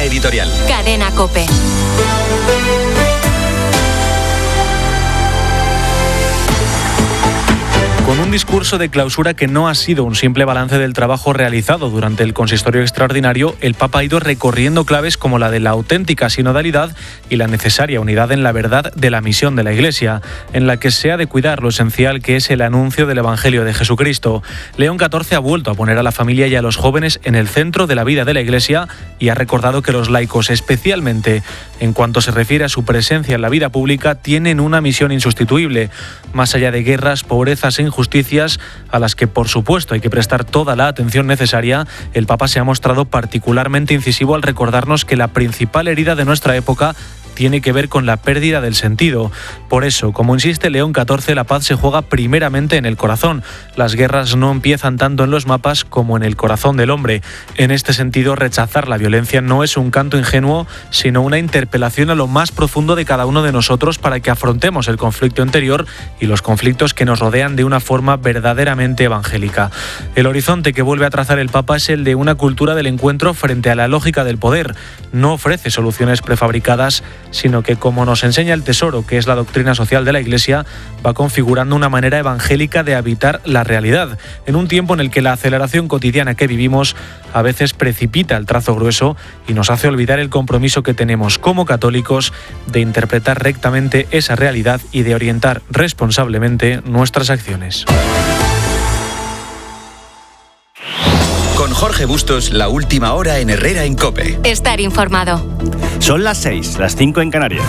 editorial. Cadena COPE. Con un discurso de clausura que no ha sido un simple balance del trabajo realizado durante el consistorio extraordinario, el Papa ha ido recorriendo claves como la de la auténtica sinodalidad y la necesaria unidad en la verdad de la misión de la Iglesia, en la que se ha de cuidar lo esencial que es el anuncio del Evangelio de Jesucristo. León XIV ha vuelto a poner a la familia y a los jóvenes en el centro de la vida de la Iglesia y ha recordado que los laicos, especialmente en cuanto se refiere a su presencia en la vida pública, tienen una misión insustituible, más allá de guerras, pobrezas e injusticias a las que, por supuesto, hay que prestar toda la atención necesaria. El Papa se ha mostrado particularmente incisivo al recordarnos que la principal herida de nuestra época tiene que ver con la pérdida del sentido. Por eso, como insiste León XIV, la paz se juega primeramente en el corazón. Las guerras no empiezan tanto en los mapas como en el corazón del hombre. En este sentido, rechazar la violencia no es un canto ingenuo, sino una interpelación a lo más profundo de cada uno de nosotros para que afrontemos el conflicto interior y los conflictos que nos rodean de una forma verdaderamente evangélica. El horizonte que vuelve a trazar el Papa es el de una cultura del encuentro frente a la lógica del poder. No ofrece soluciones prefabricadas, sino que, como nos enseña el tesoro, que es la doctrina social de la Iglesia, va configurando una manera evangélica de habitar la realidad, en un tiempo en el que la aceleración cotidiana que vivimos a veces precipita el trazo grueso y nos hace olvidar el compromiso que tenemos como católicos de interpretar rectamente esa realidad y de orientar responsablemente nuestras acciones. Con Jorge Bustos, la última hora en Herrera en COPE. Estar informado. Son las 6, las 5 en Canarias.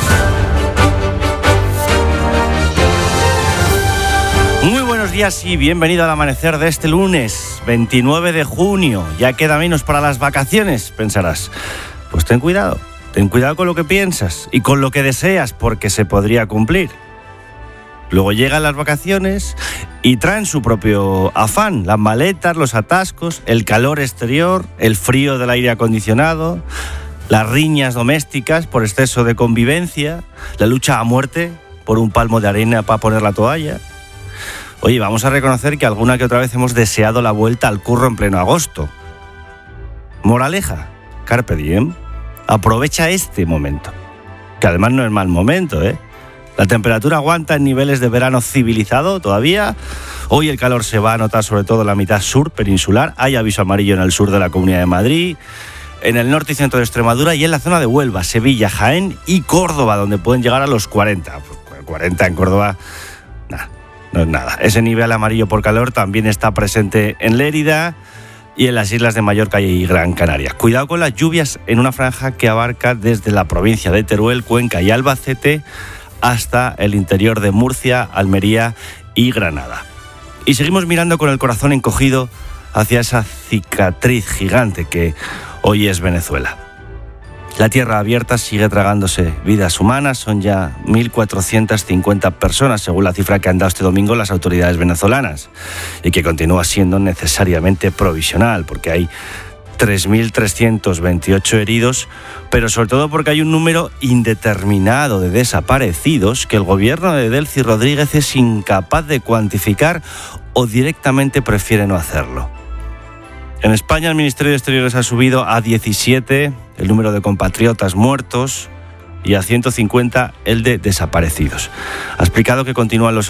Muy buenos días y bienvenido al amanecer de este lunes, 29 de junio. Ya queda menos para las vacaciones, pensarás. Pues ten cuidado con lo que piensas y con lo que deseas, porque se podría cumplir. Luego llegan las vacaciones y traen su propio afán, las maletas, los atascos, el calor exterior, el frío del aire acondicionado, las riñas domésticas por exceso de convivencia, la lucha a muerte por un palmo de arena para poner la toalla. Oye, vamos a reconocer que alguna que otra vez hemos deseado la vuelta al curro en pleno agosto. Moraleja, carpe diem, aprovecha este momento, que además no es mal momento, ¿eh? La temperatura aguanta en niveles de verano civilizado todavía. Hoy el calor se va a notar sobre todo en la mitad sur peninsular. Hay aviso amarillo en el sur de la Comunidad de Madrid, en el norte y centro de Extremadura y en la zona de Huelva, Sevilla, Jaén y Córdoba, donde pueden llegar a los 40. Pues 40 en Córdoba, no es nada. Ese nivel amarillo por calor también está presente en Lérida y en las islas de Mallorca y Gran Canaria. Cuidado con las lluvias en una franja que abarca desde la provincia de Teruel, Cuenca y Albacete hasta el interior de Murcia, Almería y Granada. Y seguimos mirando con el corazón encogido hacia esa cicatriz gigante que hoy es Venezuela. La tierra abierta sigue tragándose vidas humanas. Son ya 1.450 personas, según la cifra que han dado este domingo las autoridades venezolanas, y que continúa siendo necesariamente provisional, porque hay 3.328 heridos, pero sobre todo porque hay un número indeterminado de desaparecidos que el gobierno de Delcy Rodríguez es incapaz de cuantificar o directamente prefiere no hacerlo. En España, el Ministerio de Exteriores ha subido a 17 el número de compatriotas muertos y a 150 el de desaparecidos. Ha explicado que continúan los